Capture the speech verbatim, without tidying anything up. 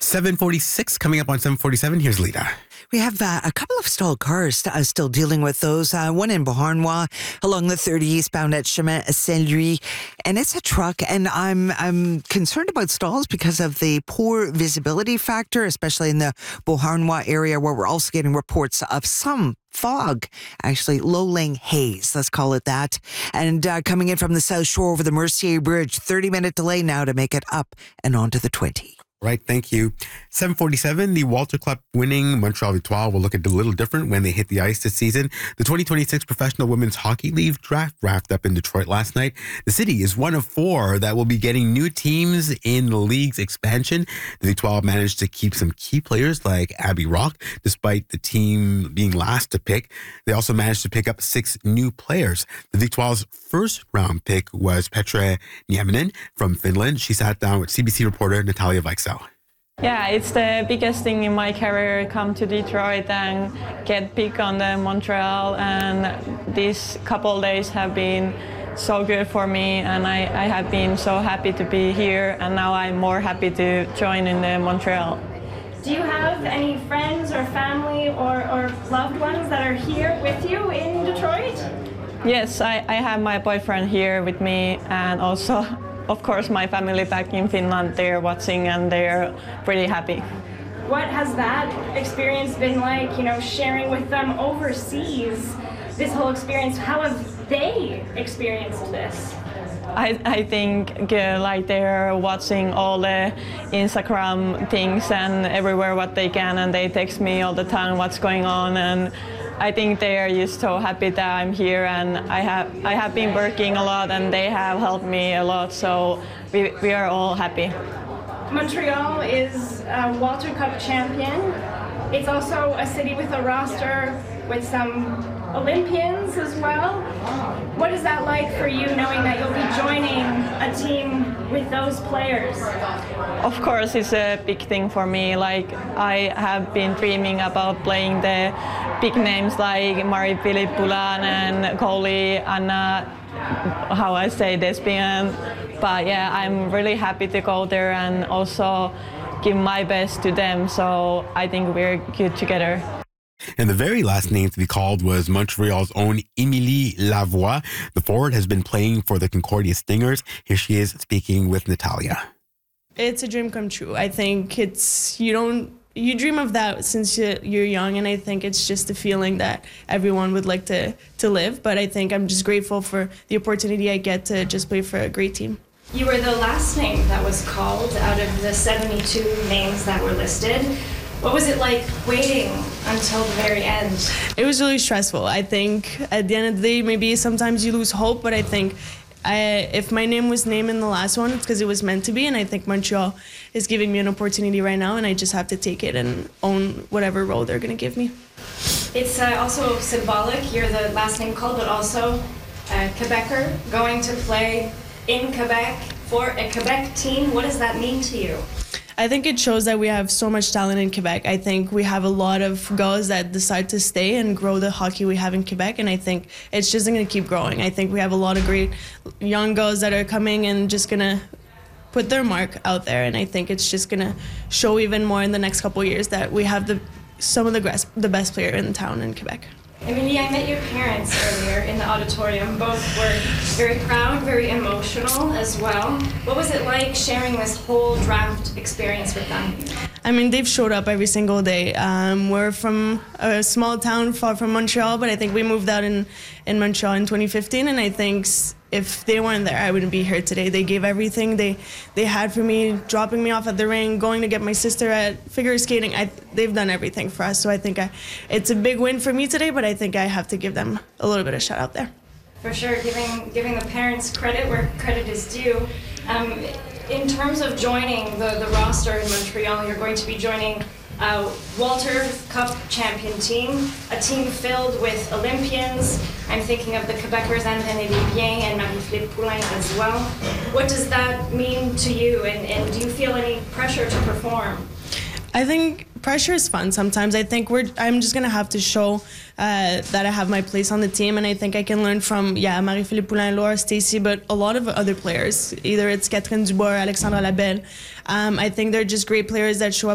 seven forty-six coming up on seven forty-seven. Here's Lita. We have uh, a couple of stalled cars uh, still dealing with those. Uh, one in Beauharnois along the thirty eastbound at Chemin Saint-Louis. And it's a truck. And I'm I'm concerned about stalls because of the poor visibility factor, especially in the Beauharnois area where we're also getting reports of some fog, actually low-lying haze, let's call it that. And uh, coming in from the South Shore over the Mercier Bridge, thirty minute delay now to make it up and onto the twenty. Right, thank you. seven forty-seven, the Walter Cup winning Montreal Victoire will look a little different when they hit the ice this season. The twenty twenty-six Professional Women's Hockey League draft wrapped up in Detroit last night. The city is one of four that will be getting new teams in the league's expansion. The Victoire managed to keep some key players like Abby Rock, despite the team being last to pick. They also managed to pick up six new players. The Victoire's first round pick was Petra Nieminen from Finland. She sat down with C B C reporter Natalia Weichsel. Yeah, it's the biggest thing in my career, come to Detroit and get picked on the Montreal, and these couple days have been so good for me, and I, I have been so happy to be here, and now I'm more happy to join in the Montreal. Do you have any friends or family or, or loved ones that are here with you in Detroit? Yes, I, I have my boyfriend here with me, and also of course, my family back in Finland, they're watching and they're pretty happy. What has that experience been like, you know, sharing with them overseas, this whole experience? How have they experienced this? I, I think uh, like they're watching all the Instagram things and everywhere what they can, and they text me all the time what's going on, and I think they are just so happy that I'm here, and I have I have been working a lot and they have helped me a lot, so we, we are all happy. Montreal is a Walter Cup champion. It's also a city with a roster with some Olympians as well. What is that like for you, knowing that you'll be joining a team with those players? Of course, it's a big thing for me. Like, I have been dreaming about playing the big names like Marie-Philippe Poulin and goalie Anna, how I say, Despian. But yeah, I'm really happy to go there and also give my best to them. So I think we're good together. And the very last name to be called was Montreal's own Emilie Lavoie. The forward has been playing for the Concordia Stingers. Here she is speaking with Natalia. It's a dream come true. I think it's, you don't, you dream of that since you're young, and I think it's just a feeling that everyone would like to, to live. But I think I'm just grateful for the opportunity I get to just play for a great team. You were the last name that was called out of the seventy-two names that were listed. What was it like waiting until the very end? It was really stressful. I think at the end of the day, maybe sometimes you lose hope, but I think I, if my name was named in the last one, it's because it was meant to be, and I think Montreal is giving me an opportunity right now, and I just have to take it and own whatever role they're going to give me. It's uh, also symbolic. You're the last name called, but also a Quebecer going to play in Quebec for a Quebec team. What does that mean to you? I think it shows that we have so much talent in Quebec. I think we have a lot of girls that decide to stay and grow the hockey we have in Quebec, and I think it's just going to keep growing. I think we have a lot of great young girls that are coming and just going to put their mark out there, and I think it's just going to show even more in the next couple of years that we have the some of the best, the best player in town in Quebec. Emilie, I met your parents earlier in the auditorium. Both were very proud, very emotional as well. What was it like sharing this whole draft experience with them? I mean, they've showed up every single day. Um, we're from a small town far from Montreal, but I think we moved out in, in Montreal in twenty fifteen, and I think if they weren't there, I wouldn't be here today. They gave everything they they had for me, dropping me off at the ring, going to get my sister at figure skating. I, they've done everything for us, so I think I, it's a big win for me today, but I think I have to give them a little bit of shout out there. For sure, giving giving the parents credit where credit is due. Um, in terms of joining the, the roster in Montreal, you're going to be joining a Walter Cup champion team, a team filled with Olympians. I'm thinking of the Quebecers, André Desbiens and Marie-Philippe Poulin as well. What does that mean to you, and, and do you feel any pressure to perform? I think pressure is fun sometimes. I think we're. I'm just gonna have to show uh, that I have my place on the team, and I think I can learn from yeah Marie-Philippe Poulin, Laura Stacey, but a lot of other players. Either it's Catherine Dubois or Alexandra Labelle. Um, I think they're just great players that show up